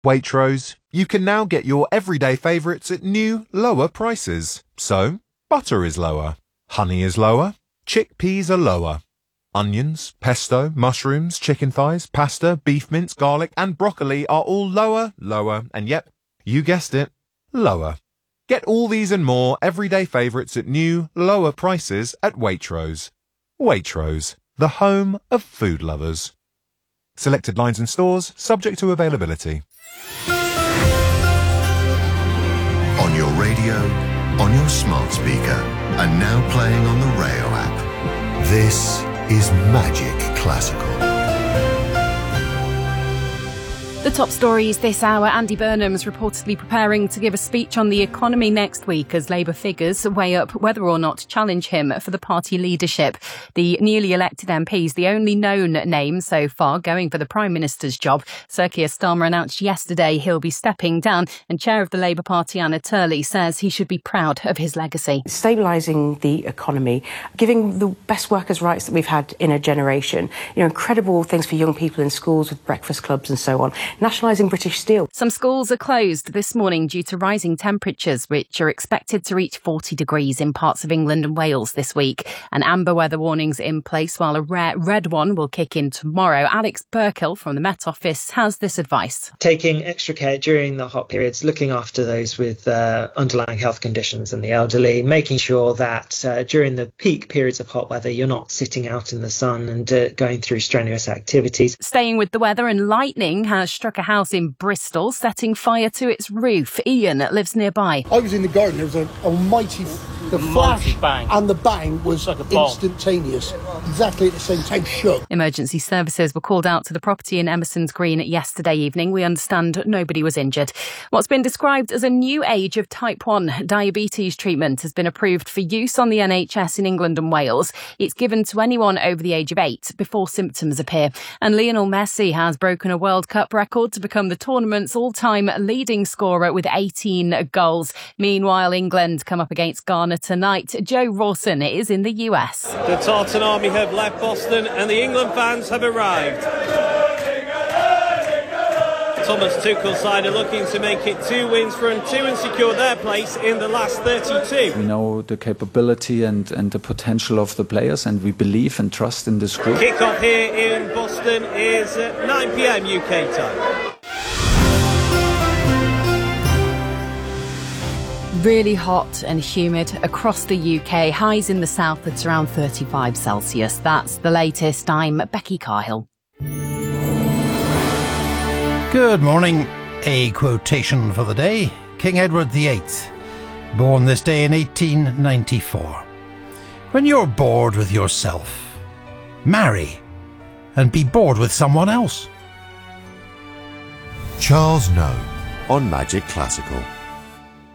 Waitrose, you can now get your everyday favourites at new, lower prices. So, butter is lower, honey is lower, chickpeas are lower. Onions, pesto, mushrooms, chicken thighs, pasta, beef mince, garlic and broccoli are all lower, and yep, you guessed it, lower. Get all these and more everyday favourites at new, lower prices at Waitrose. Waitrose, the home of food lovers. Selected lines and stores, subject to availability. On your radio, on your smart speaker, and now playing on the Rayo app. This is Magic Classical. The top stories this hour. Andy Burnham's reportedly preparing to give a speech on the economy next week as Labour figures weigh up whether or not to challenge him for the party leadership. The newly elected MP is the only known name so far going for the Prime Minister's job. Sir Keir Starmer announced yesterday he'll be stepping down, and Chair of the Labour Party Anna Turley says he should be proud of his legacy. Stabilising the economy, giving the best workers' rights that we've had in a generation, incredible things for young people in schools with breakfast clubs and so on. Nationalising British Steel. Some schools are closed this morning due to rising temperatures, which are expected to reach 40 degrees in parts of England and Wales this week. An amber weather warning's in place, while a rare red one will kick in tomorrow. Alex Burkill from the Met Office has this advice. Taking extra care during the hot periods, looking after those with underlying health conditions and the elderly, making sure that during the peak periods of hot weather, you're not sitting out in the sun and going through strenuous activities. Staying with the weather, and lightning has struck a house in Bristol, setting fire to its roof. Ian lives nearby. I was in the garden, there was an almighty flash bang. And the bang was like instantaneous. Exactly at the same time, shook. Emergency services were called out to the property in Emerson's Green yesterday evening. We understand nobody was injured. What's been described as a new age of type 1 diabetes treatment has been approved for use on the NHS in England and Wales. It's given to anyone over the age of 8 before symptoms appear. And Lionel Messi has broken a World Cup record to become the tournament's all-time leading scorer with 18 goals. Meanwhile, England come up against Ghana tonight. Joe Rawson is in the US. The Tartan Army have left Boston and the England fans have arrived. Thomas Tuchel's side are looking to make it 2 wins from 2 and secure their place in the last 32. We know the capability and the potential of the players, and we believe and trust in this group. Kick-off here in Boston is at 9 p.m. UK time. Really hot and humid across the UK. Highs in the south, it's around 35 Celsius. That's the latest. I'm Becky Cahill. Good morning. A quotation for the day. King Edward VIII, born this day in 1894. When you're bored with yourself, marry and be bored with someone else. Charles Noe on Magic Classical.